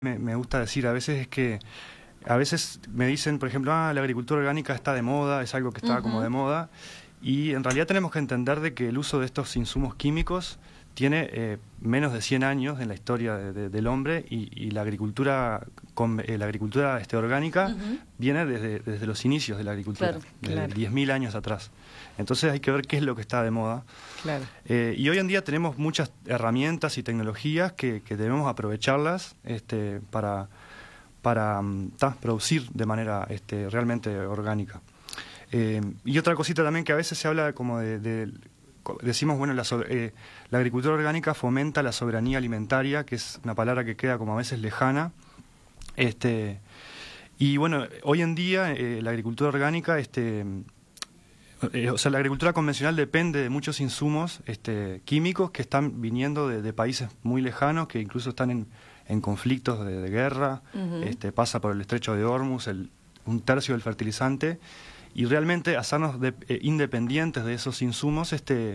Me gusta decir a veces es que a veces me dicen, por ejemplo, la agricultura orgánica está de moda, es algo que está como de moda, y en realidad tenemos que entender de que el uso de estos insumos químicos tiene menos de 100 años en la historia del hombre, y la agricultura orgánica viene desde los inicios de la agricultura, desde 10.000 años atrás. Entonces hay que ver qué es lo que está de moda. Y hoy en día tenemos muchas herramientas y tecnologías que debemos aprovecharlas para producir de manera realmente orgánica. Y otra cosita también que a veces se habla como decimos, bueno, la agricultura orgánica fomenta la soberanía alimentaria, que es una palabra que queda como a veces lejana. Y bueno, hoy en día la agricultura orgánica, la agricultura convencional depende de muchos insumos químicos que están viniendo de países muy lejanos, que incluso están en conflictos de guerra. Pasa por el estrecho de Hormuz, un tercio del fertilizante, y realmente hacernos independientes de esos insumos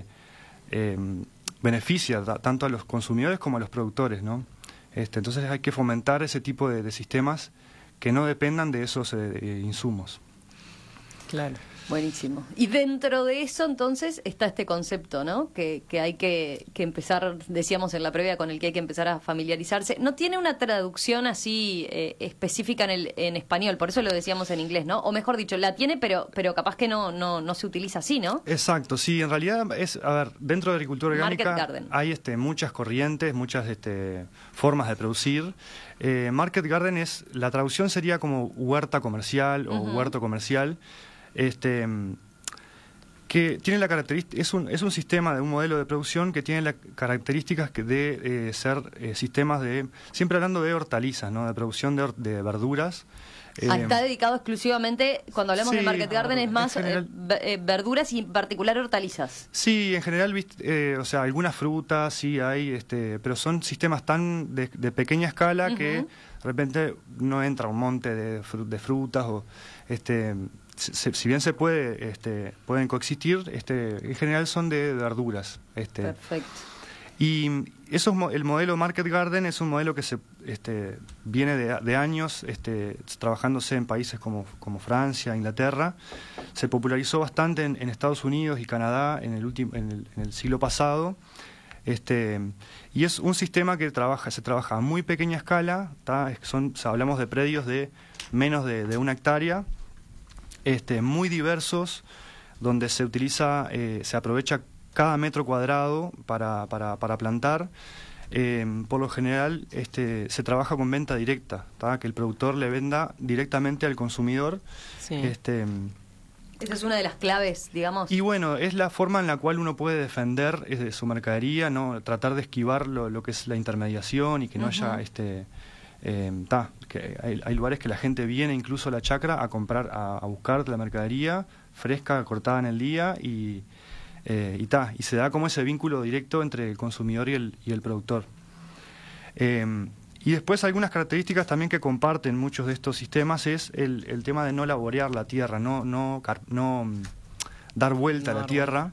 beneficia tanto a los consumidores como a los productores, ¿no? Entonces hay que fomentar ese tipo de sistemas que no dependan de esos insumos. Claro. Buenísimo. Y dentro de eso, entonces, está este concepto, ¿no? Que hay que empezar, decíamos en la previa, con el que hay que empezar a familiarizarse. No tiene una traducción así específica en español, por eso lo decíamos en inglés, ¿no? O mejor dicho, la tiene, pero capaz que no se utiliza así, ¿no? Exacto, sí. En realidad dentro de agricultura orgánica hay muchas corrientes, muchas formas de producir. Market Garden la traducción sería como huerta comercial o huerto comercial. Que tiene la característica, es un sistema de un modelo de producción que tiene las características de ser sistemas siempre hablando de hortalizas, ¿no? De producción de verduras. Está dedicado exclusivamente, cuando hablamos de Market Garden, es más verduras y en particular hortalizas. Sí, en general, algunas frutas sí hay, pero son sistemas tan de pequeña escala que de repente no entra un monte de frutas o si bien se pueden coexistir, en general son de verduras. Perfecto. Y el modelo Market Garden es un modelo que viene de años trabajándose en países como Francia, Inglaterra. Se popularizó bastante en Estados Unidos y Canadá en el siglo pasado. Y es un sistema que se trabaja a muy pequeña escala. Hablamos de predios de menos de 1 hectárea. Muy diversos, donde se aprovecha cada metro cuadrado para plantar. Por lo general se trabaja con venta directa, que el productor le venda directamente al consumidor. Sí. Esa es una de las claves, digamos. Y bueno, es la forma en la cual uno puede defender su mercadería, no tratar de esquivar lo que es la intermediación y que no haya que hay lugares que la gente viene incluso a la chacra a comprar, a buscar la mercadería fresca, cortada en el día, y se da como ese vínculo directo entre el consumidor y el productor. Y después algunas características también que comparten muchos de estos sistemas es el tema de no laborear la tierra, no dar vuelta a la tierra,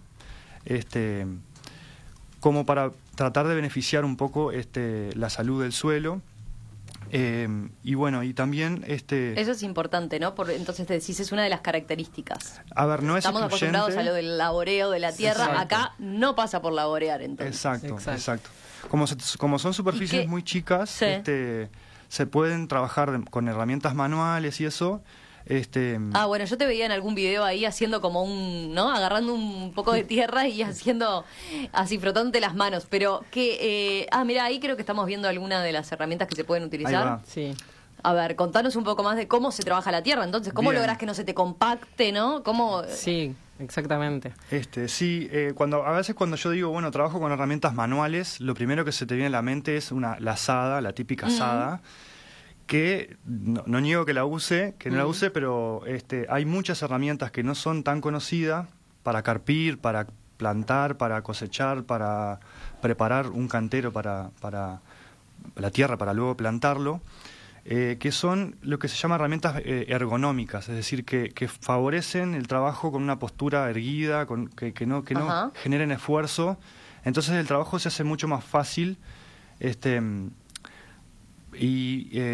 como para tratar de beneficiar un poco la salud del suelo. Y bueno, y también eso es importante, ¿no? Entonces te decís, es una de las características. A ver, no es Estamos acostumbrados a lo del laboreo de la tierra. Exacto. Acá no pasa por laborear, entonces. Exacto. Como son superficies muy chicas, se pueden trabajar con herramientas manuales y eso. Bueno, yo te veía en algún video ahí haciendo como ¿no? Agarrando un poco de tierra y haciendo así, frotándote las manos, pero que mira, ahí creo que estamos viendo alguna de las herramientas que se pueden utilizar. Sí. A ver, contanos un poco más de cómo se trabaja la tierra, entonces, ¿cómo lográs que no se te compacte, no? Sí, exactamente. A veces cuando yo digo, bueno, trabajo con herramientas manuales, lo primero que se te viene a la mente es la azada, la típica azada, que no niego que no la use, pero hay muchas herramientas que no son tan conocidas para carpir, para plantar, para cosechar, para preparar un cantero para la tierra, para luego plantarlo, que son lo que se llama herramientas ergonómicas, es decir, que favorecen el trabajo con una postura erguida, que no generen esfuerzo. Entonces el trabajo se hace mucho más fácil, Y